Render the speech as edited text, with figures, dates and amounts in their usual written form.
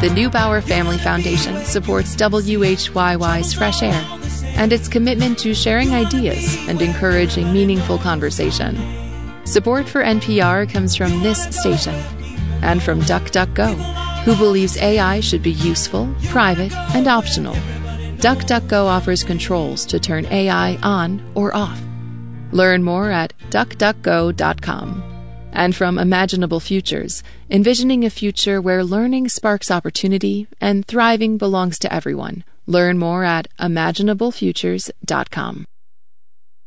The Neubauer Family Foundation supports WHYY's Fresh Air and its commitment to sharing ideas and encouraging meaningful conversation. Support for NPR comes from this station and from DuckDuckGo, who believes AI should be useful, private, and optional. DuckDuckGo offers controls to turn AI on or off. Learn more at duckduckgo.com. And from Imaginable Futures, envisioning a future where learning sparks opportunity and thriving belongs to everyone. Learn more at imaginablefutures.com.